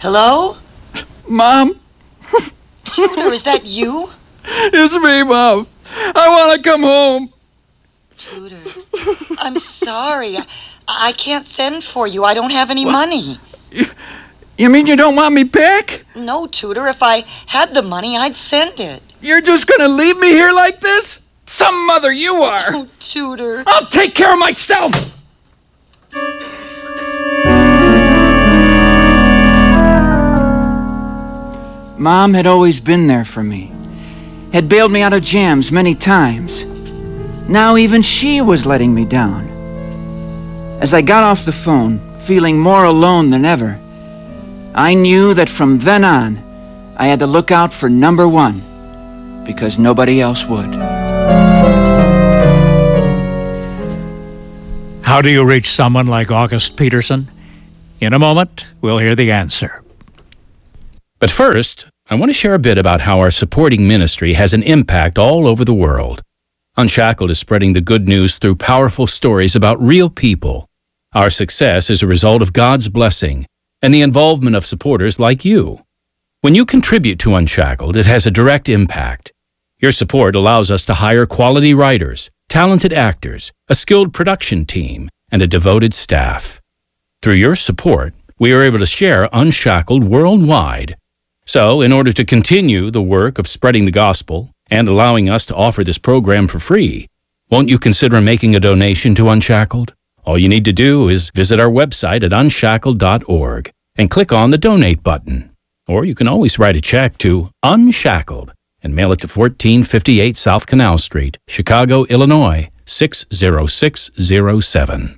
Hello? Mom? Tudor, is that you? It's me, Mom. I want to come home. Tudor, I'm sorry. I can't send for you. I don't have any money. You mean you don't want me back? No, Tudor. If I had the money, I'd send it. You're just going to leave me here like this? Some mother you are. Oh, Tudor. I'll take care of myself. Mom had always been there for me. Had bailed me out of jams many times. Now even she was letting me down. As I got off the phone, feeling more alone than ever, I knew that from then on, I had to look out for number one, because nobody else would. How do you reach someone like August Peterson? In a moment, we'll hear the answer. But first, I want to share a bit about how our supporting ministry has an impact all over the world. Unshackled is spreading the good news through powerful stories about real people. Our success is a result of God's blessing and the involvement of supporters like you. When you contribute to Unshackled, it has a direct impact. Your support allows us to hire quality writers, talented actors, a skilled production team, and a devoted staff. Through your support, we are able to share Unshackled worldwide. So, in order to continue the work of spreading the gospel and allowing us to offer this program for free, won't you consider making a donation to Unshackled? All you need to do is visit our website at unshackled.org and click on the Donate button. Or you can always write a check to Unshackled and mail it to 1458 South Canal Street, Chicago, Illinois, 60607.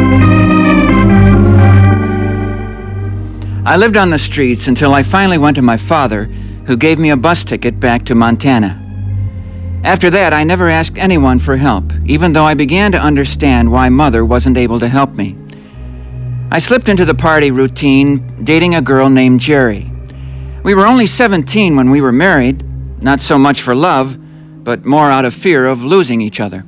I lived on the streets until I finally went to my father, who gave me a bus ticket back to Montana. After that, I never asked anyone for help, even though I began to understand why Mother wasn't able to help me. I slipped into the party routine, dating a girl named Jerry. We were only 17 when we were married, not so much for love, but more out of fear of losing each other.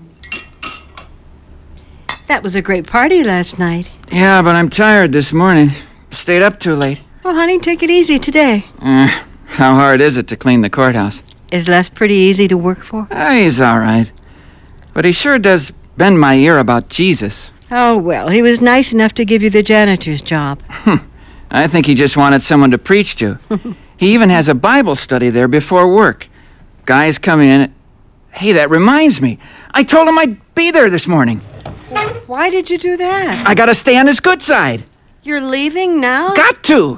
That was a great party last night. Yeah, but I'm tired this morning. Stayed up too late. Well, honey, take it easy today. How hard is it to clean the courthouse? Is Les pretty easy to work for? He's all right. But he sure does bend my ear about Jesus. Oh, well, he was nice enough to give you the janitor's job. I think he just wanted someone to preach to. He even has a Bible study there before work. Guys come in. Hey, that reminds me. I told him I'd be there this morning. Why did you do that? I gotta stay on his good side. You're leaving now? Got to!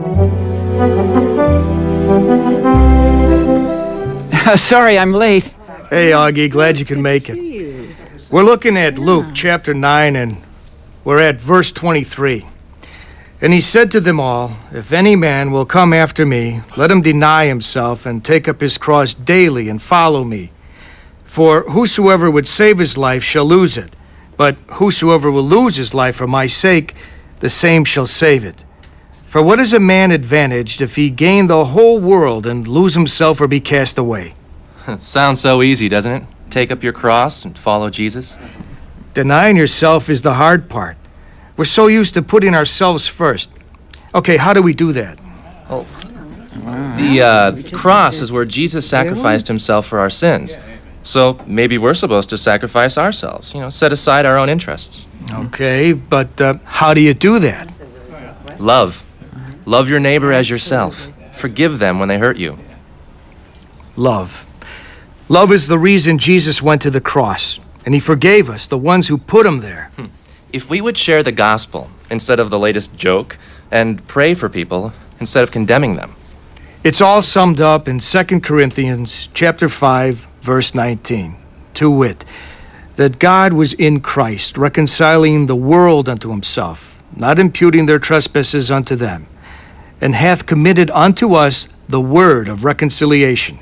Sorry, I'm late. Hey, Augie, glad you can make it. We're looking at Luke chapter 9, and we're at verse 23. And he said to them all, "If any man will come after me, let him deny himself and take up his cross daily and follow me. For whosoever would save his life shall lose it, but whosoever will lose his life for my sake, the same shall save it. For what is a man advantaged if he gain the whole world and lose himself or be cast away?" Sounds so easy, doesn't it? Take up your cross and follow Jesus. Denying yourself is the hard part. We're so used to putting ourselves first. Okay, how do we do that? Oh, the cross is where Jesus sacrificed himself for our sins. So maybe we're supposed to sacrifice ourselves, set aside our own interests. Okay, but how do you do that? Love. Love your neighbor as yourself. Forgive them when they hurt you. Love. Love is the reason Jesus went to the cross, and he forgave us, the ones who put him there. If we would share the gospel instead of the latest joke, and pray for people instead of condemning them. It's all summed up in 2 Corinthians chapter 5, verse 19. To wit, that God was in Christ, reconciling the world unto himself, not imputing their trespasses unto them, and hath committed unto us the word of reconciliation.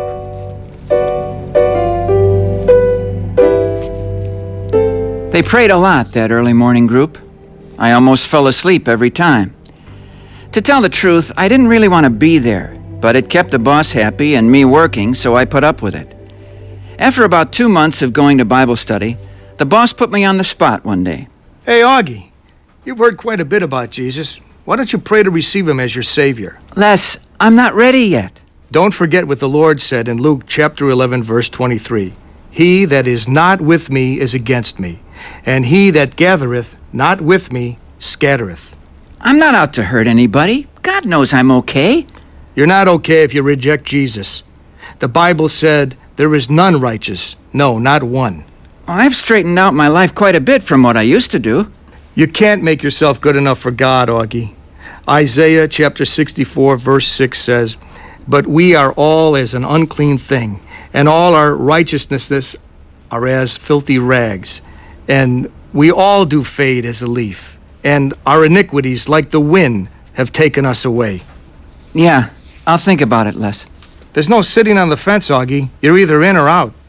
They prayed a lot, that early morning group. I almost fell asleep every time. To tell the truth, I didn't really want to be there, but it kept the boss happy and me working, so I put up with it. After about 2 months of going to Bible study, the boss put me on the spot one day. Hey, Augie, you've heard quite a bit about Jesus. Why don't you pray to receive him as your Savior? Les, I'm not ready yet. Don't forget what the Lord said in Luke chapter 11, verse 23. He that is not with me is against me, and he that gathereth not with me scattereth. I'm not out to hurt anybody. God knows I'm okay. You're not okay if you reject Jesus. The Bible said, there is none righteous. No, not one. Well, I've straightened out my life quite a bit from what I used to do. You can't make yourself good enough for God, Augie. Isaiah chapter 64, verse 6 says, but we are all as an unclean thing, and all our righteousnesses are as filthy rags. And we all do fade as a leaf, and our iniquities, like the wind, have taken us away. Yeah, I'll think about it, Les. There's no sitting on the fence, Augie. You're either in or out.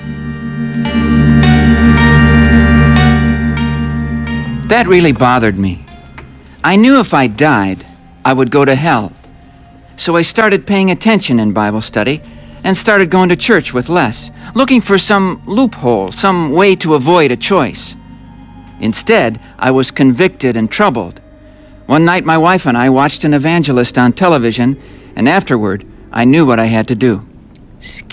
That really bothered me. I knew if I died, I would go to hell. So I started paying attention in Bible study and started going to church with Les, looking for some loophole, some way to avoid a choice. Instead, I was convicted and troubled. One night, my wife and I watched an evangelist on television, and afterward, I knew what I had to do.